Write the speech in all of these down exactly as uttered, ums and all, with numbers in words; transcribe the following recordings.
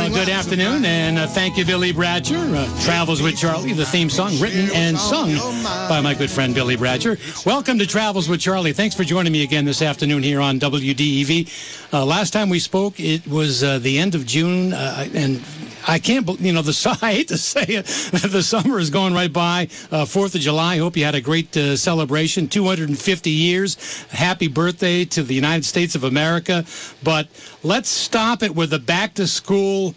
Well, good afternoon, and uh, thank you, Billy Bratcher. Uh, Travels with Charlie, the theme song written and sung by my good friend Billy Bratcher. Welcome to Travels with Charlie. Thanks for joining me again this afternoon here on W D E V. Uh, last time we spoke, it was uh, the end of June, uh, and I can't believe, you know, the I hate to say it, the summer is going right by. Uh, Fourth of July, hope you had a great uh, celebration, two hundred fifty years. Happy birthday to the United States of America. But let's stop it with the back-to-school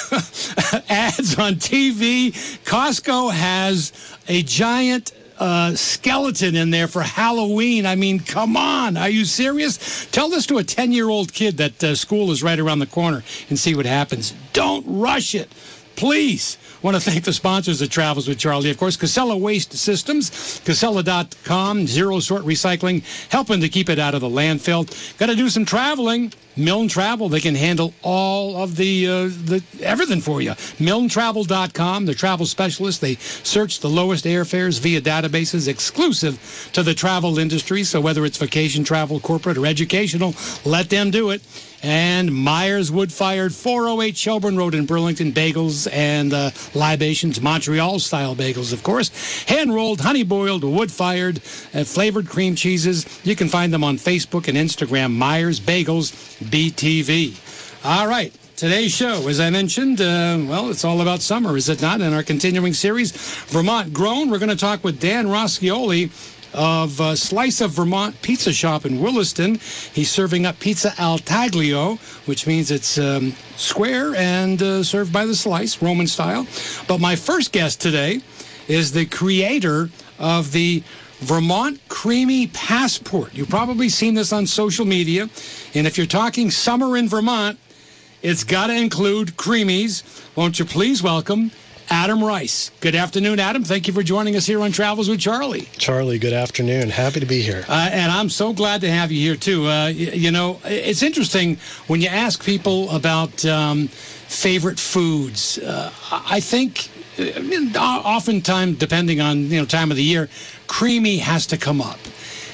ads on T V. Costco has a giant uh, skeleton in there for Halloween. I mean, come on. Are you serious? Tell this to a ten-year-old kid that uh, school is right around the corner and see what happens. Don't rush it. Please. I want to thank the sponsors of Travels with Charlie, of course, Casella Waste Systems, Casella dot com, Zero Sort Recycling, helping to keep it out of the landfill. Got to do some traveling. Milne Travel, they can handle all of the, uh, the everything for you. Milne Travel dot com, the travel specialists. They search the lowest airfares via databases exclusive to the travel industry. So whether it's vacation travel, corporate, or educational, let them do it. And Myers Wood-Fired, four oh eight Shelburne Road in Burlington, bagels and uh, libations, Montreal-style bagels, of course. Hand-rolled, honey-boiled, wood-fired, uh, flavored cream cheeses. You can find them on Facebook and Instagram, Myers Bagels B T V. All right. Today's show, as I mentioned, uh, well, it's all about summer, is it not? In our continuing series, Vermont Grown, we're going to talk with Dan Roscioli of uh, Slice of Vermont Pizza Shop in Williston. He's serving up pizza al taglio, which means it's um, square and uh, served by the slice, Roman style. But my first guest today is the creator of the Vermont Creamy Passport. You've probably seen this on social media. And if you're talking summer in Vermont, it's got to include creamies. Won't you please welcome Adam Rice. Good afternoon, Adam. Thank you for joining us here on Travels with Charlie. Charlie, good afternoon. Happy to be here. Uh, and I'm so glad to have you here, too. Uh, you, you know, it's interesting when you ask people about um, favorite foods. Uh, I think uh, oftentimes, depending on, you know, time of the year, creamy has to come up.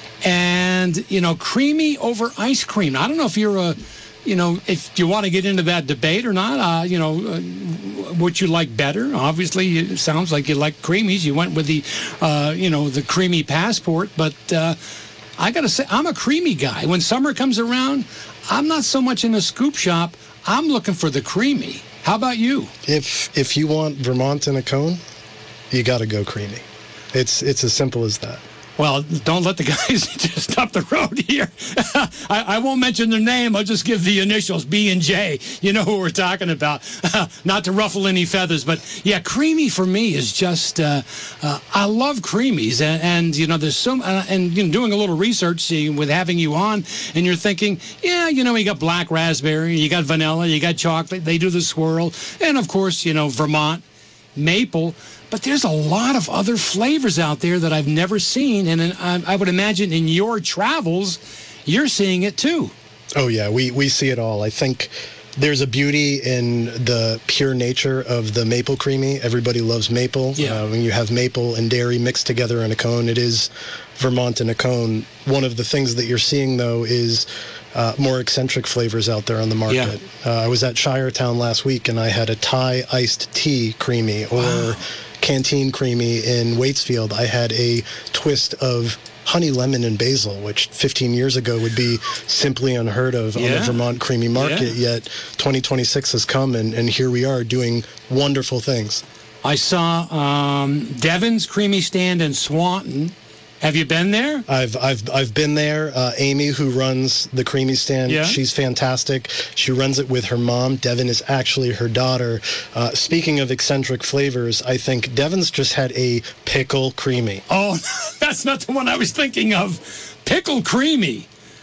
And, you know, creamy over ice cream. I don't know if you're a... You know, if you want to get into that debate or not, uh, you know, uh, what you like better. Obviously, it sounds like you like creamies. You went with the, uh, you know, the creamy passport. But uh, I got to say, I'm a creamy guy. When summer comes around, I'm not so much in a scoop shop. I'm looking for the creamy. How about you? If if you want Vermont in a cone, you got to go creamy. It's it's as simple as that. Well, don't let the guys just up the road here. I, I won't mention their name. I'll just give the initials, B and J. You know who we're talking about. Not to ruffle any feathers, but yeah, creamy for me is just, uh, uh, I love creamies. And, and, you know, there's so, uh, and you know, doing a little research see, with having you on, and you're thinking, yeah, you know, you got black raspberry, you got vanilla, you got chocolate, they do the swirl. And of course, you know, Vermont, maple. But there's a lot of other flavors out there that I've never seen, and I, I would imagine in your travels, you're seeing it too. Oh, yeah, we, we see it all. I think there's a beauty in the pure nature of the maple creamy. Everybody loves maple. Yeah. Uh, when you have maple and dairy mixed together in a cone, it is Vermont in a cone. One of the things that you're seeing, though, is uh, more eccentric flavors out there on the market. Yeah. Uh, I was at Shiretown last week, and I had a Thai iced tea creamy, or... Wow. Canteen creamy in Waitsfield. I had a twist of honey lemon and basil, which fifteen years ago would be simply unheard of yeah. on the Vermont creamy market. Yeah. Yet twenty twenty-six has come, and, and here we are doing wonderful things. I saw um, Devon's Creamy Stand in Swanton. Have you been there? I've I've I've been there. Uh, Amy, who runs the Creamy Stand, yeah. she's fantastic. She runs it with her mom. Devon is actually her daughter. Uh, speaking of eccentric flavors, I think Devon's just had a pickle creamy. Oh, that's not the one I was thinking of. Pickle creamy.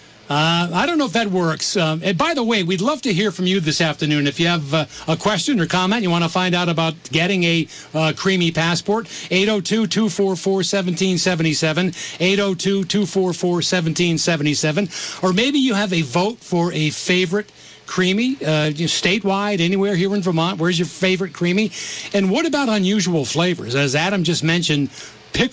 Uh, I don't know if that works. Um, and by the way, we'd love to hear from you this afternoon. If you have uh, a question or comment, you want to find out about getting a uh, creamy passport, eight oh two, two four four, one seven seven seven, eight oh two, two four four, one seven seven seven. Or maybe you have a vote for a favorite creamy, uh, statewide, anywhere here in Vermont. Where's your favorite creamy? And what about unusual flavors? As Adam just mentioned, pickle.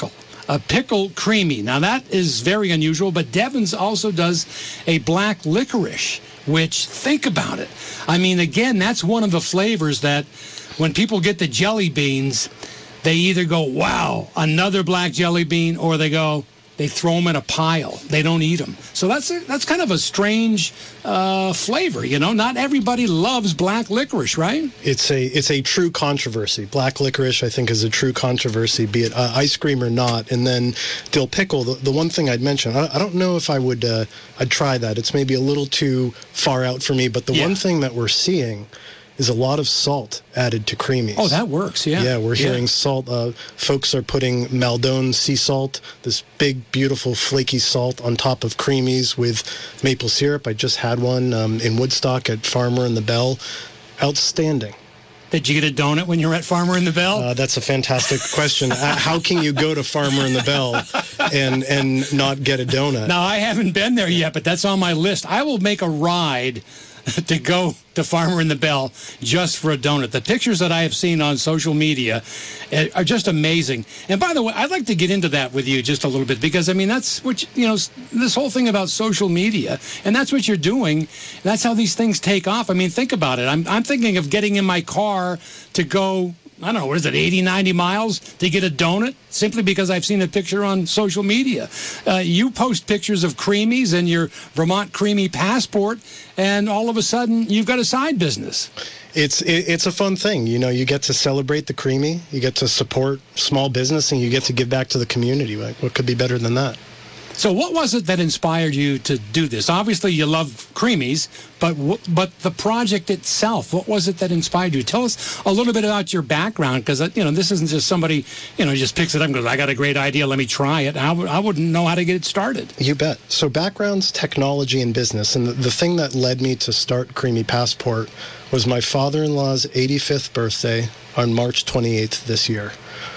a pickled creamy. Now, that is very unusual, but Devon's also does a black licorice, which, think about it. I mean, again, that's one of the flavors that when people get the jelly beans, they either go, wow, another black jelly bean, or they go, they throw them in a pile. They don't eat them. So that's a, that's kind of a strange uh, flavor, you know. Not everybody loves black licorice, right? It's a it's a true controversy. Black licorice, I think, is a true controversy, be it uh, ice cream or not. And then dill pickle, the, the one thing I'd mention, I, I don't know if I would uh, I'd try that. It's maybe a little too far out for me. But the yeah. one thing that we're seeing is a lot of salt added to creamies. Oh, that works, yeah. Yeah, we're hearing yeah. salt. Uh, folks are putting Maldon sea salt, this big, beautiful, flaky salt on top of creamies with maple syrup. I just had one um, in Woodstock at Farmer and the Bell. Outstanding. Did you get a donut when you were at Farmer and the Bell? Uh, that's a fantastic question. uh, how can you go to Farmer and the Bell and and not get a donut? Now, I haven't been there yet, but that's on my list. I will make a ride to go to Farmer and the Bell just for a donut. The pictures that I have seen on social media are just amazing. And by the way, I'd like to get into that with you just a little bit, because, I mean, that's what, you know, this whole thing about social media, and that's what you're doing. That's how these things take off. I mean, think about it. I'm, I'm thinking of getting in my car to go, I don't know, what is it, eighty, ninety miles to get a donut, simply because I've seen a picture on social media. Uh, you post pictures of creamies and your Vermont Creamy Passport, and all of a sudden you've got a side business. It's it, it's a fun thing. You know, you get to celebrate the creamy, you get to support small business, and you get to give back to the community. What could be better than that? So what was it that inspired you to do this? Obviously, you love creamies, but w- but the project itself, what was it that inspired you? Tell us a little bit about your background, because, you know, this isn't just somebody, you know, just picks it up and goes, I got a great idea, let me try it. I, w- I wouldn't know how to get it started. You bet. So background's technology and business, and the, the thing that led me to start Creamy Passport was my father-in-law's eighty-fifth birthday on March twenty-eighth this year.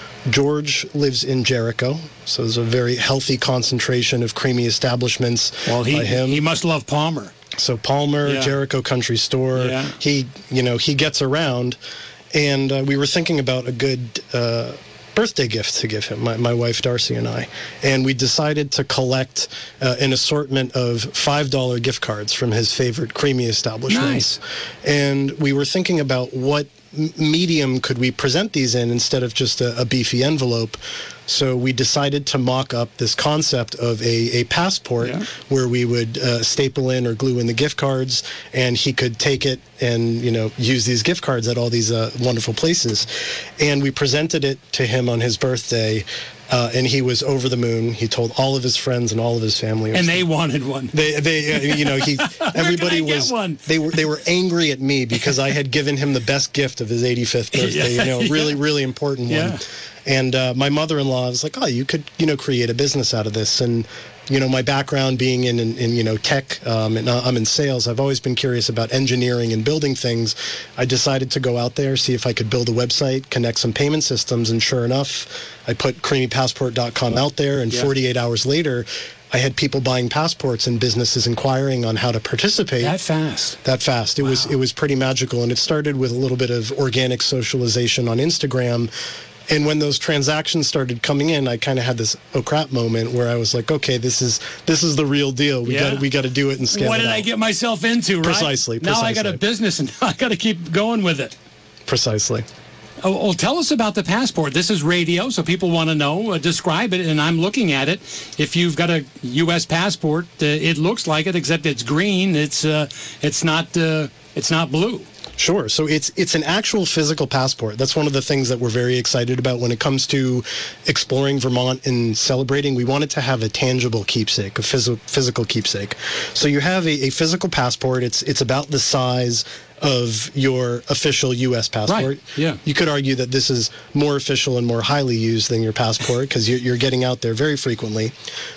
George lives in Jericho, so there's a very healthy concentration of creamy establishments well, he, by him. He must love Palmer. So Palmer, yeah. Jericho Country Store, yeah. he, you know, he gets around, and uh, we were thinking about a good uh, birthday gift to give him, my, my wife Darcy and I, and we decided to collect uh, an assortment of five dollar gift cards from his favorite creamy establishments. Nice. And we were thinking about what medium could we present these in instead of just a, a beefy envelope. So we decided to mock up this concept of a, a passport yeah. where we would uh, staple in or glue in the gift cards, and he could take it and, you know, use these gift cards at all these uh, wonderful places. And we presented it to him on his birthday. Uh, and he was over the moon. He told all of his friends and all of his family. And they wanted one. They, they, uh, you know, he. Everybody Where can I was. Get one? They were, they were angry at me because I had given him the best gift of his eighty-fifth birthday. Yeah, you know, really, yeah. really important yeah. one. And uh, my mother-in-law was like, "Oh, you could, you know, create a business out of this." And you know, my background being in, in, in you know, tech, um, and I'm in sales, I've always been curious about engineering and building things. I decided to go out there, see if I could build a website, connect some payment systems, and sure enough, I put creamy passport dot com out there, and yeah. forty-eight hours later, I had people buying passports and businesses inquiring on how to participate. That fast. That fast. It wow. was it was pretty magical, and it started with a little bit of organic socialization on Instagram. And when those transactions started coming in, I kind of had this oh crap moment where I was like, okay, this is this is the real deal. We yeah. got we got to do it and scale what it did out. I get myself into? Right? Precisely. Now precisely. I got a business, and now I got to keep going with it. Precisely. Oh, well, tell us about the passport. This is radio, so people want to know. Uh, describe it, and I'm looking at it. If you've got a U S passport, uh, it looks like it, except it's green. It's uh, it's not uh, it's not blue. Sure. So it's it's an actual physical passport. That's one of the things that we're very excited about when it comes to exploring Vermont and celebrating. We wanted to have a tangible keepsake, a phys- physical keepsake. So you have a, a physical passport. It's it's about the size of your official U S passport. Right. Yeah. You could argue that this is more official and more highly used than your passport because you're, you're getting out there very frequently.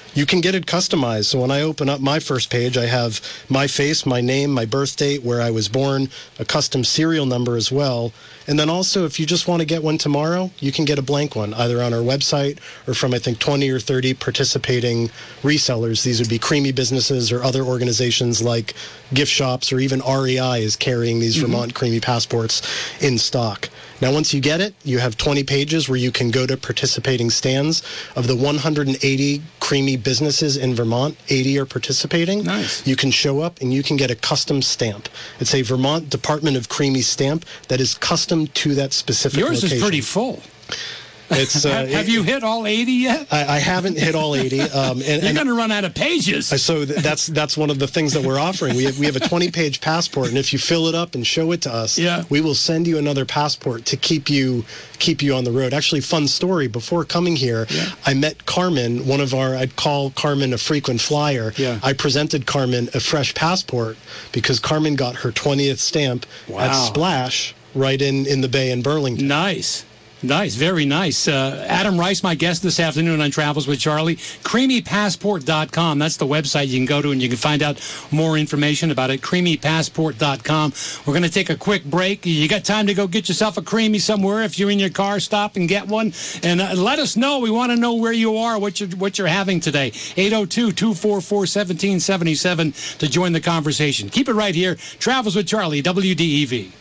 You can get it customized. So when I open up my first page, I have my face, my name, my birth date, where I was born, a custom serial number as well. And then also, if you just want to get one tomorrow, you can get a blank one, either on our website or from, I think, twenty or thirty participating resellers. These would be Creamy businesses or other organizations like gift shops, or even R E I is carrying these mm-hmm. Vermont Creamy passports in stock. Now, once you get it, you have twenty pages where you can go to participating stands. Of the one hundred eighty Creamy businesses in Vermont, eighty are participating. Nice. You can show up and you can get a custom stamp. It's a Vermont Department of Creamy stamp that is custom to that specific Yours location. Yours is pretty full. It's, uh, have it, you hit all eighty yet? I, I haven't hit all eighty. Um, and, You're going to run out of pages. So that's that's one of the things that we're offering. We have, we have a twenty-page passport, and if you fill it up and show it to us, yeah. we will send you another passport to keep you keep you on the road. Actually, fun story. Before coming here, yeah. I met Carmen, one of our, I'd call Carmen a frequent flyer. Yeah. I presented Carmen a fresh passport because Carmen got her twentieth stamp wow. at Splash right in, in the Bay in Burlington. Nice. Nice, very nice. Uh, Adam Rice, my guest this afternoon on Travels with Charlie. creamy passport dot com. That's the website you can go to, and you can find out more information about it. creamy passport dot com. We're going to take a quick break. You got time to go get yourself a Creamy somewhere. If you're in your car, stop and get one. And uh, let us know. We want to know where you are, what you're, what you're having today. eight oh two, two four four, one seven seven seven to join the conversation. Keep it right here. Travels with Charlie, W D E V.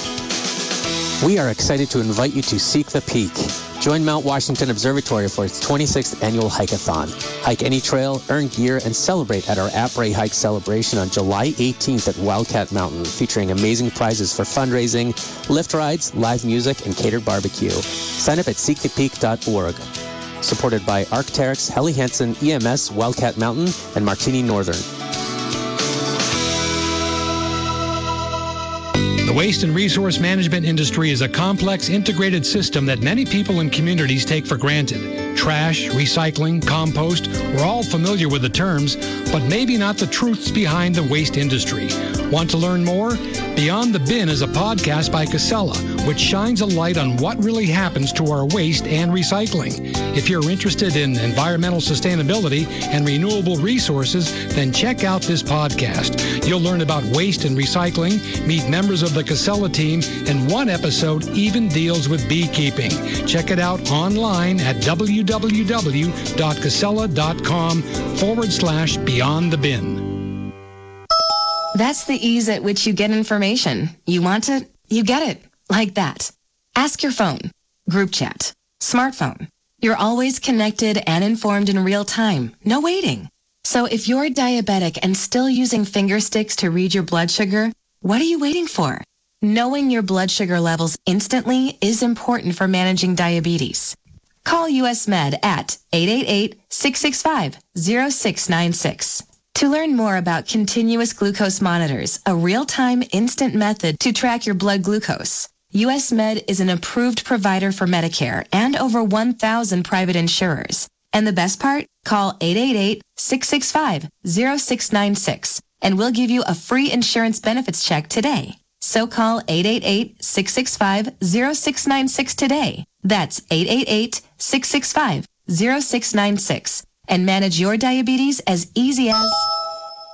We are excited to invite you to Seek the Peak. Join Mount Washington Observatory for its twenty-sixth annual hike-a-thon. Hike any trail, earn gear, and celebrate at our Après Hike celebration on July eighteenth at Wildcat Mountain, featuring amazing prizes for fundraising, lift rides, live music, and catered barbecue. Sign up at seek the peak dot org. Supported by Arc'teryx, Helly Hansen, E M S, Wildcat Mountain, and Martini Northern. The waste and resource management industry is a complex, integrated system that many people and communities take for granted. Trash, recycling, compost, we're all familiar with the terms, but maybe not the truths behind the waste industry. Want to learn more? Beyond the Bin is a podcast by Casella, which shines a light on what really happens to our waste and recycling. If you're interested in environmental sustainability and renewable resources, then check out this podcast. You'll learn about waste and recycling, meet members of the Casella team, and one episode even deals with beekeeping. Check it out online at www.casella.com forward slash beyond the bin. That's the ease at which you get information. You want it, you get it. Like that. Ask your phone, group chat, smartphone. You're always connected and informed in real time. No waiting. So if you're diabetic and still using finger sticks to read your blood sugar, what are you waiting for? Knowing your blood sugar levels instantly is important for managing diabetes. Call U S Med at eight eight eight, six six five, zero six nine six. To learn more about continuous glucose monitors, a real-time instant method to track your blood glucose, U S Med is an approved provider for Medicare and over one thousand private insurers. And the best part? Call eight eight eight, six six five, zero six nine six and we'll give you a free insurance benefits check today. So call eight eight eight, six six five, zero six nine six today. That's eight eight eight, six six five, zero six nine six and manage your diabetes as easy as...